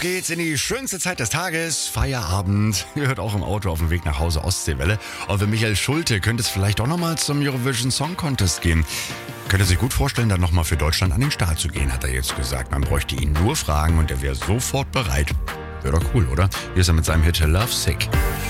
Geht's in die schönste Zeit des Tages, Feierabend. Ihr hört auch im Auto auf dem Weg nach Hause Ostseewelle. Und für Michael Schulte könnte es vielleicht auch nochmal zum Eurovision Song Contest gehen. Könnte sich gut vorstellen, dann nochmal für Deutschland an den Start zu gehen, hat er jetzt gesagt. Man bräuchte ihn nur fragen und er wäre sofort bereit. Wäre doch cool, oder? Hier ist er mit seinem Hit Love Sick.